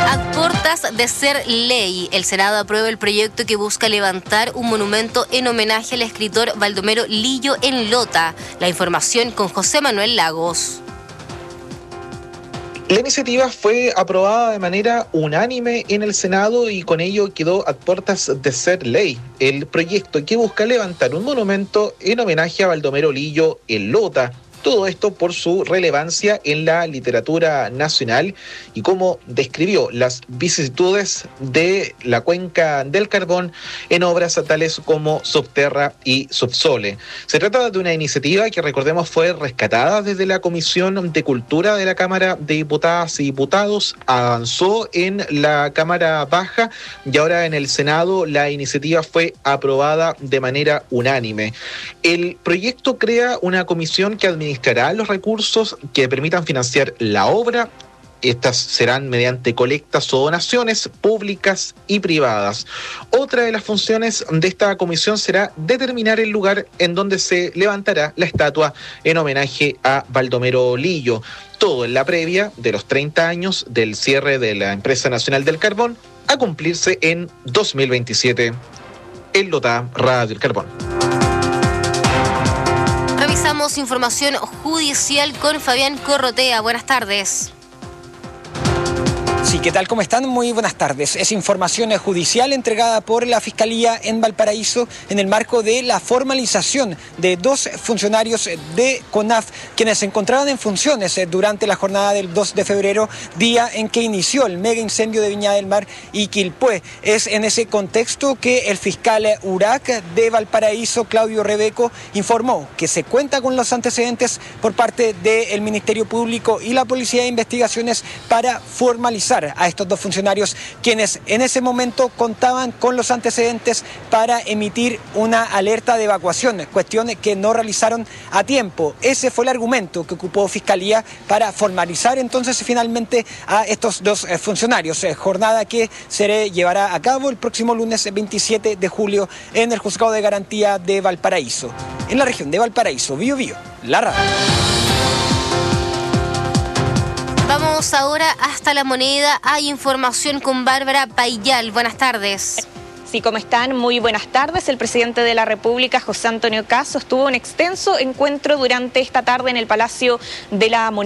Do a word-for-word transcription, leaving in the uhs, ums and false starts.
A puertas de ser ley, el Senado aprueba el proyecto que busca levantar un monumento en homenaje al escritor Baldomero Lillo en Lota. La información con José Manuel Lagos. La iniciativa fue aprobada de manera unánime en el Senado y con ello quedó a puertas de ser ley. El proyecto que busca levantar un monumento en homenaje a Baldomero Lillo en Lota. Todo esto por su relevancia en la literatura nacional y cómo describió las vicisitudes de la cuenca del Carbón en obras tales como Subterra y Subsole. Se trata de una iniciativa que, recordemos, fue rescatada desde la Comisión de Cultura de la Cámara de Diputadas y Diputados, avanzó en la Cámara Baja y ahora en el Senado la iniciativa fue aprobada de manera unánime. El proyecto crea una comisión que administra administrará los recursos que permitan financiar la obra. Estas serán mediante colectas o donaciones públicas y privadas. Otra de las funciones de esta comisión será determinar el lugar en donde se levantará la estatua en homenaje a Baldomero Lillo. Todo en la previa de los treinta años del cierre de la Empresa Nacional del Carbón a cumplirse en dos mil veintisiete. En Lota, Radio El Carbón. Revisamos información judicial con Fabián Corrotea. Buenas tardes. Sí, ¿qué tal? ¿Cómo están? Muy buenas tardes. Es información judicial entregada por la Fiscalía en Valparaíso en el marco de la formalización de dos funcionarios de CONAF quienes se encontraban en funciones durante la jornada del dos de febrero, día en que inició el mega incendio de Viña del Mar y Quilpué. Es en ese contexto que el fiscal URAC de Valparaíso, Claudio Rebeco, informó que se cuenta con los antecedentes por parte del Ministerio Público y la Policía de Investigaciones para formalizar a estos dos funcionarios quienes en ese momento contaban con los antecedentes para emitir una alerta de evacuación, cuestión que no realizaron a tiempo. Ese fue el argumento que ocupó Fiscalía para formalizar entonces finalmente a estos dos funcionarios, jornada que se llevará a cabo el próximo lunes veintisiete de julio en el Juzgado de Garantía de Valparaíso. En la región de Valparaíso, Bío Bío, La Radio. Vamos ahora hasta La Moneda. Hay información con Bárbara Payal. Buenas tardes. Sí, ¿cómo están? Muy buenas tardes. El presidente de la República, José Antonio Kast, sostuvo un extenso encuentro durante esta tarde en el Palacio de la Moneda.